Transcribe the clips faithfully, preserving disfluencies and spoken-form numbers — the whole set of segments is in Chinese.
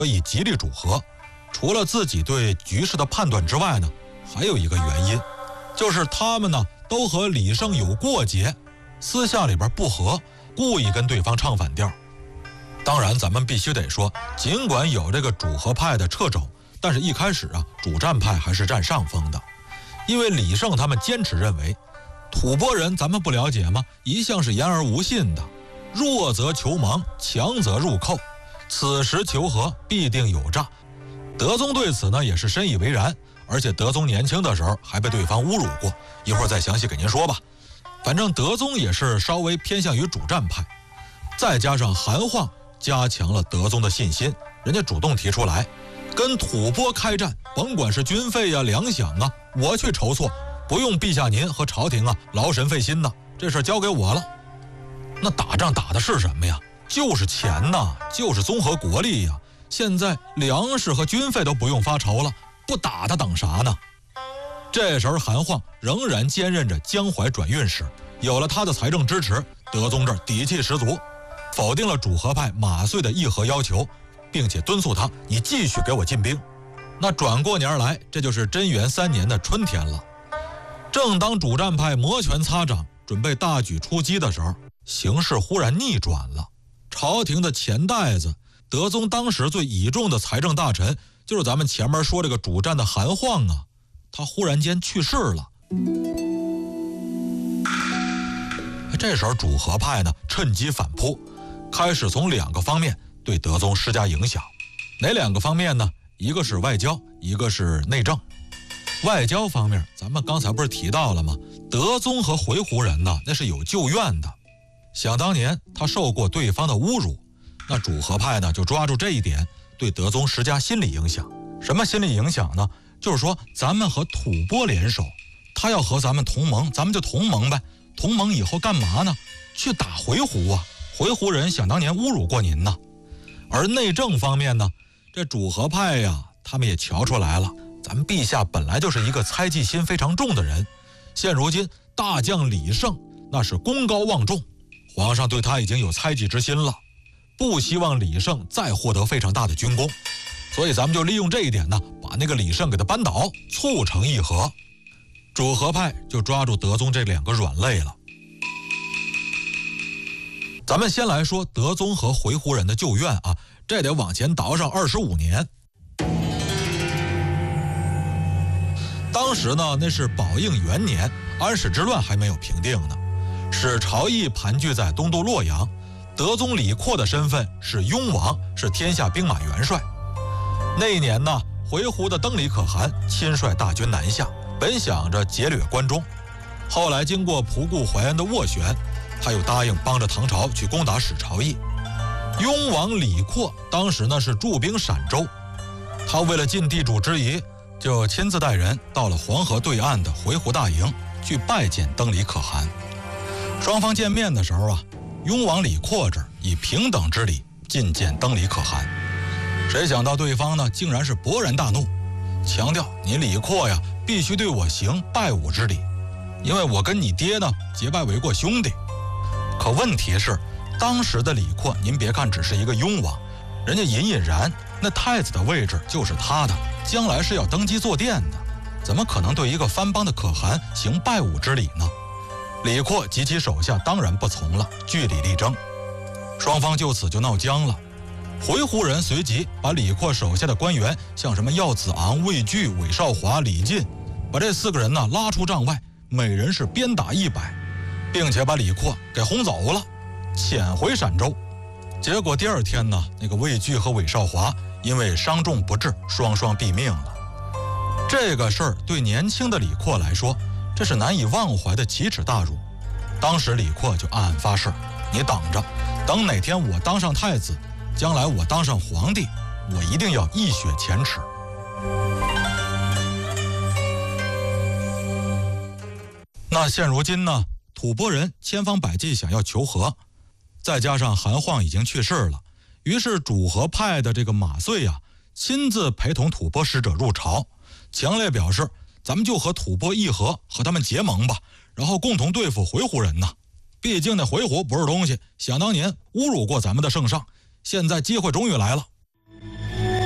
以极力主和。除了自己对局势的判断之外呢，还有一个原因，就是他们呢都和李胜有过节，私下里边不和，故意跟对方唱反调。当然咱们必须得说，尽管有这个主和派的掣肘，但是一开始啊，主战派还是占上风的。因为李胜他们坚持认为，吐蕃人咱们不了解吗？一向是言而无信的，弱则求盟，强则入寇，此时求和必定有诈。德宗对此呢也是深以为然，而且德宗年轻的时候还被对方侮辱过，一会儿再详细给您说吧。反正德宗也是稍微偏向于主战派，再加上韩晃加强了德宗的信心，人家主动提出来跟吐蕃开战，甭管是军费呀、粮饷啊，我去筹措，不用陛下您和朝廷啊劳神费心呐，这事交给我了。那打仗打的是什么呀？就是钱呐，就是综合国力呀。现在粮食和军费都不用发愁了，不打他等啥呢？这时候韩晃仍然兼任着江淮转运使，有了他的财政支持，德宗这儿底气十足，否定了主和派马遂的议和要求，并且敦促他你继续给我进兵。那转过年来，这就是贞元三年的春天了。正当主战派摩拳擦掌，准备大举出击的时候，形势忽然逆转了。朝廷的钱袋子，德宗当时最倚重的财政大臣，就是咱们前面说这个主战的韩晃啊，他忽然间去世了。这时候主和派呢趁机反扑，开始从两个方面对德宗施加影响。哪两个方面呢？一个是外交，一个是内政。外交方面，咱们刚才不是提到了吗？德宗和回鹘人呢，那是有旧怨的。想当年他受过对方的侮辱，那主和派呢就抓住这一点，对德宗施加心理影响。什么心理影响呢？就是说咱们和吐蕃联手，他要和咱们同盟，咱们就同盟呗。同盟以后干嘛呢？去打回鹘啊！回鹘人想当年侮辱过您呢。而内政方面呢，这主和派呀，他们也瞧出来了，咱们陛下本来就是一个猜忌心非常重的人，现如今大将李胜那是功高望重，皇上对他已经有猜忌之心了，不希望李胜再获得非常大的军功，所以咱们就利用这一点呢，把那个李胜给他扳倒，促成议和。主和派就抓住德宗这两个软肋了。咱们先来说德宗和回鹘人的旧怨啊，这得往前倒上二十五年。当时呢，那是宝应元年，安史之乱还没有平定呢，使朝议盘踞在东都洛阳，德宗李阔的身份是雍王，是天下兵马元帅。那一年呢，回鹘的登里可汗亲率大军南下，本想着劫掠关中，后来经过仆固怀恩的斡旋，他又答应帮着唐朝去攻打史朝议。雍王李阔当时呢是驻兵陕州，他为了尽地主之谊，就亲自带人到了黄河对岸的回鹘大营去拜见登里可汗。双方见面的时候啊，雍王李阔这儿以平等之礼觐见登里可汗，谁想到对方呢竟然是勃然大怒，强调你李阔呀必须对我行拜武之礼，因为我跟你爹呢结拜为过兄弟。可问题是，当时的李阔，您别看只是一个雍王，人家隐隐然那太子的位置就是他的，将来是要登基坐殿的，怎么可能对一个藩邦的可汗行拜武之礼呢？李阔及其手下当然不从了，据理力争，双方就此就闹僵了。回鹘人随即把李阔手下的官员，像什么耀子昂、魏巨、韦少华、李进，把这四个人呢拉出帐外，每人是鞭打一百，并且把李阔给轰走了，遣回陕州。结果第二天呢，那个魏巨和韦少华因为伤重不治，双双毙命了。这个事儿对年轻的李阔来说，这是难以忘怀的奇耻大辱。当时李阔就暗暗发誓，你等着，等哪天我当上太子，将来我当上皇帝，我一定要一雪前耻。那现如今呢，吐蕃人千方百计想要求和，再加上韩晃已经去世了，于是主和派的这个马遂啊，亲自陪同吐蕃使者入朝，强烈表示咱们就和吐蕃议和，和他们结盟吧，然后共同对付回鹘人呐。毕竟那回鹘不是东西，想当年侮辱过咱们的圣上，现在机会终于来了。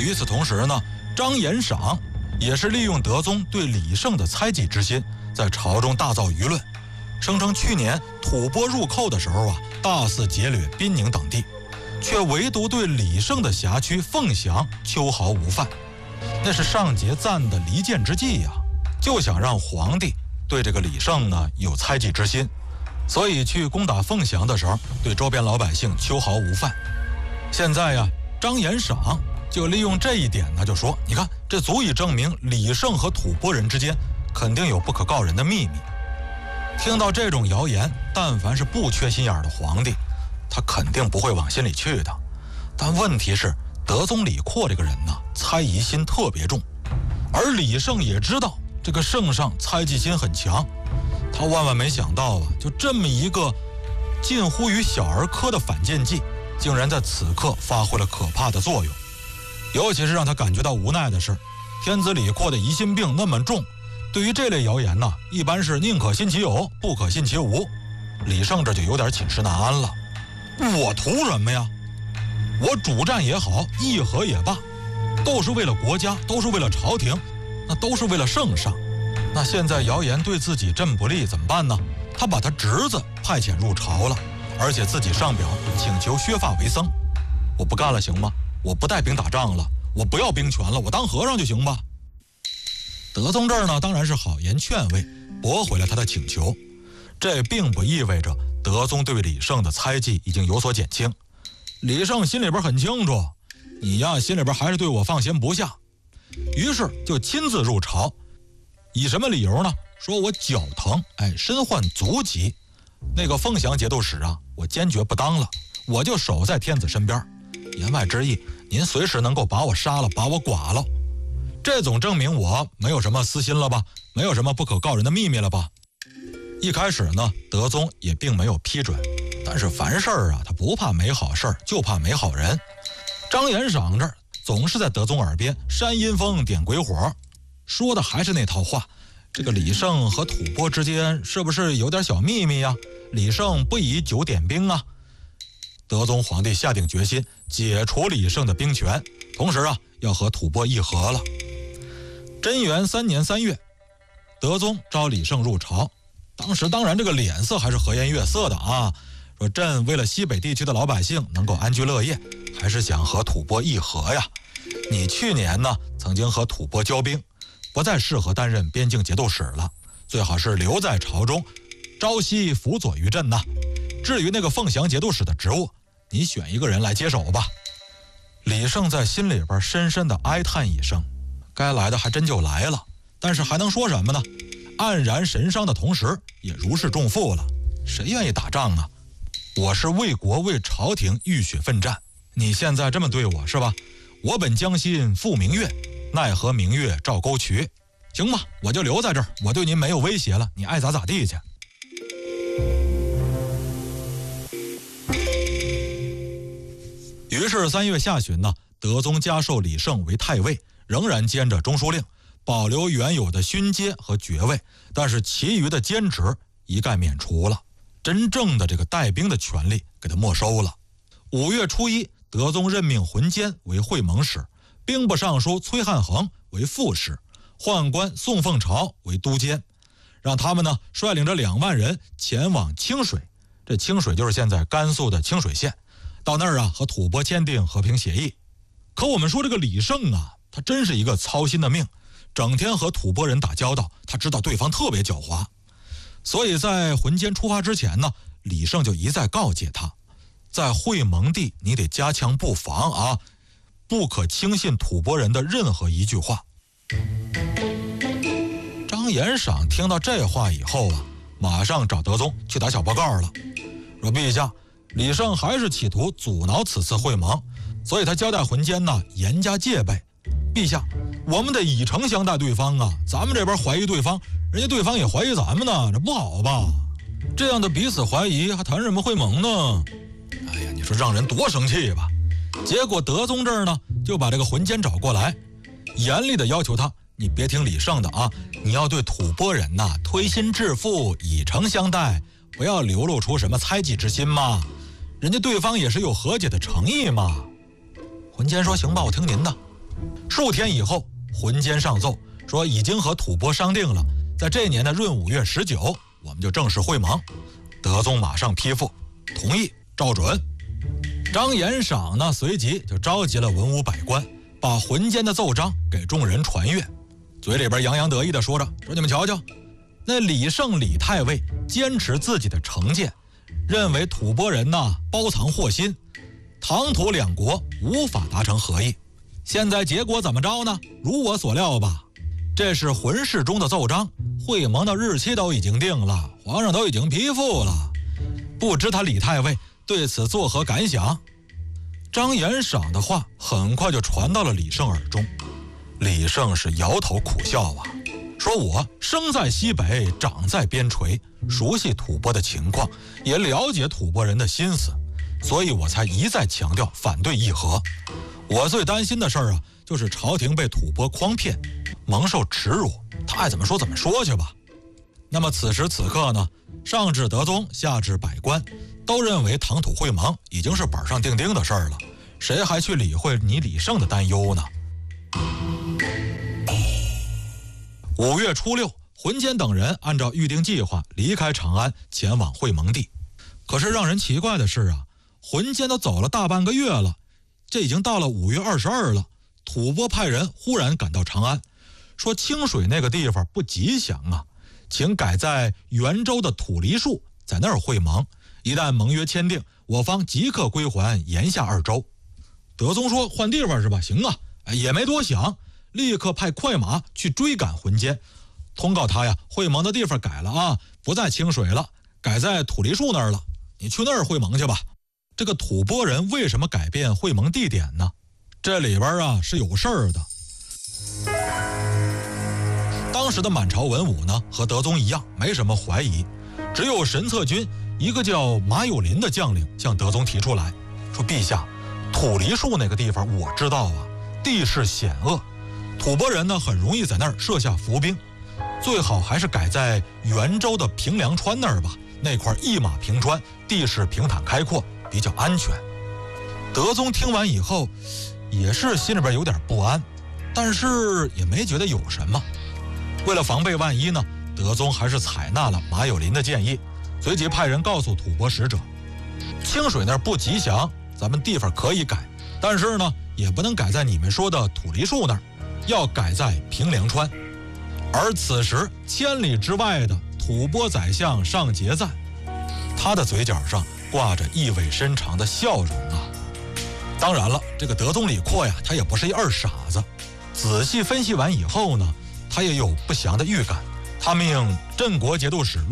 与此同时呢，张延赏也是利用德宗对李胜的猜忌之心，在朝中大造舆论，声称去年吐蕃入寇的时候啊，大肆劫掠滨宁等地，却唯独对李胜的辖区凤翔秋毫无犯，那是上节赞的离间之计呀、啊，就想让皇帝对这个李胜呢有猜忌之心，所以去攻打凤翔的时候，对周边老百姓秋毫无犯。现在呀，张延赏就利用这一点呢，就说：你看，这足以证明李胜和吐蕃人之间肯定有不可告人的秘密。听到这种谣言，但凡是不缺心眼的皇帝，他肯定不会往心里去的。但问题是，德宗李阔这个人呢，猜疑心特别重，而李胜也知道这个圣上猜忌心很强，他万万没想到啊，就这么一个近乎于小儿科的反间计，竟然在此刻发挥了可怕的作用。尤其是让他感觉到无奈的是，天子李阔的疑心病那么重，对于这类谣言呢，一般是宁可信其有，不可信其无。李胜这就有点寝食难安了。我图什么呀？我主战也好，议和也罢，都是为了国家，都是为了朝廷，那都是为了圣上。那现在谣言对自己这么不利，怎么办呢？他把他侄子派遣入朝了，而且自己上表请求削发为僧。我不干了行吗？我不带兵打仗了，我不要兵权了，我当和尚就行吧。德宗这儿呢，当然是好言劝慰，驳回了他的请求。这并不意味着德宗对李胜的猜忌已经有所减轻。李胜心里边很清楚，你呀心里边还是对我放心不下，于是就亲自入朝。以什么理由呢？说我脚疼，哎，身患足疾，那个凤翔节度使啊，我坚决不当了，我就守在天子身边。言外之意，您随时能够把我杀了，把我剐了。这总证明我没有什么私心了吧，没有什么不可告人的秘密了吧。一开始呢，德宗也并没有批准，但是凡事啊，他不怕没好事，就怕没好人。张延赏这儿总是在德宗耳边煽阴风点鬼火，说的还是那套话，这个李胜和吐蕃之间是不是有点小秘密呀？李胜不以酒点兵啊。德宗皇帝下定决心解除李胜的兵权，同时啊，要和吐蕃议和了。贞元三年三月，德宗召李胜入朝，当时当然这个脸色还是和颜悦色的啊，说朕为了西北地区的老百姓能够安居乐业，还是想和吐蕃议和呀。你去年呢曾经和吐蕃交兵，不再适合担任边境节度使了，最好是留在朝中，朝夕辅佐于朕呐。至于那个凤翔节度使的职务，你选一个人来接手吧。李胜在心里边深深的哀叹一声，该来的还真就来了，但是还能说什么呢？黯然神伤的同时，也如释重负了。谁愿意打仗啊？我是为国为朝廷浴血奋战，你现在这么对我是吧？我本将心赴明月，奈何明月照沟渠。行吧，我就留在这儿，我对您没有威胁了，你爱咋咋地去。于是三月下旬呢，德宗加授李胜为太尉，仍然兼着中书令，保留原有的勋阶和爵位，但是其余的兼职一概免除了，真正的这个带兵的权利给他没收了。五月初一，德宗任命浑坚为会盟使，兵部尚书崔汉衡为副使，宦官宋凤朝为都监，让他们呢率领着两万人前往清水，这清水就是现在甘肃的清水县，到那儿啊和吐蕃签订和平协议。可我们说这个李胜啊，他真是一个操心的命，整天和吐蕃人打交道，他知道对方特别狡猾，所以在浑坚出发之前呢，李胜就一再告诫他，在会盟地你得加强布防啊，不可轻信吐蕃人的任何一句话。张延赏听到这话以后啊，马上找德宗去打小报告了，说陛下，李胜还是企图阻挠此次会盟，所以他交代浑坚呢严加戒备。陛下，我们得以诚相待对方啊，咱们这边怀疑对方，人家对方也怀疑咱们呢，这不好吧？这样的彼此怀疑还谈什么会盟呢？哎呀，你说让人多生气吧。结果德宗这儿呢就把这个浑坚找过来，严厉的要求他，你别听李胜的啊，你要对吐蕃人呐推心置腹，以诚相待，不要流露出什么猜忌之心嘛，人家对方也是有和解的诚意嘛。浑坚说行吧，我听您的。 数天以后，浑监上奏说已经和吐蕃商定了，在这年的闰五月十九，我们就正式会盟。德宗马上批复，同意，照准。张延赏呢，随即就召集了文武百官，把浑监的奏章给众人传阅，嘴里边洋洋得意地说着：“说你们瞧瞧，那李胜李太尉坚持自己的成见，认为吐蕃人呐包藏祸心，唐吐两国无法达成和议。现在结果怎么着呢？如我所料吧，这是浑氏中的奏章，会盟的日期都已经定了，皇上都已经批复了。不知他李太尉对此作何感想？”张延赏的话很快就传到了李胜耳中，李胜是摇头苦笑啊，说我生在西北，长在边陲，熟悉吐蕃的情况，也了解吐蕃人的心思，所以我才一再强调反对议和。我最担心的事儿啊，就是朝廷被吐蕃诓骗，蒙受耻辱，他爱怎么说怎么说去吧。那么此时此刻呢，上至德宗，下至百官，都认为唐吐会盟已经是板上钉钉的事儿了，谁还去理会你李胜的担忧呢？五月初六，浑监等人按照预定计划离开长安，前往会盟地。可是让人奇怪的是啊，浑监都走了大半个月了，这已经到了五月二十二了，吐蕃派人忽然赶到长安，说清水那个地方不吉祥啊，请改在元州的土梨树，在那儿会盟。一旦盟约签订，我方即刻归还延夏二州。德宗说换地方是吧？行啊，也没多想，立刻派快马去追赶浑监，通告他呀，会盟的地方改了啊，不在清水了，改在土梨树那儿了，你去那儿会盟去吧。这个吐蕃人为什么改变会盟地点呢？这里边啊是有事儿的。当时的满朝文武呢，和德宗一样，没什么怀疑，只有神策军一个叫马有林的将领向德宗提出来，说陛下，土梨树那个地方我知道啊，地势险恶，吐蕃人呢很容易在那儿设下伏兵，最好还是改在元州的平凉川那儿吧，那块一马平川，地势平坦开阔，比较安全。德宗听完以后也是心里边有点不安，但是也没觉得有什么。为了防备万一呢，德宗还是采纳了马有林的建议，随即派人告诉吐蕃使者，清水那儿不吉祥，咱们地方可以改，但是呢也不能改在你们说的土梨树那儿，要改在平凉川。而此时千里之外的吐蕃宰相上节赞，他的嘴角上挂着意味深长的笑容啊。当然了，这个德宗李阔呀，他也不是一二傻子，仔细分析完以后呢，他也有不祥的预感，他命镇国节度使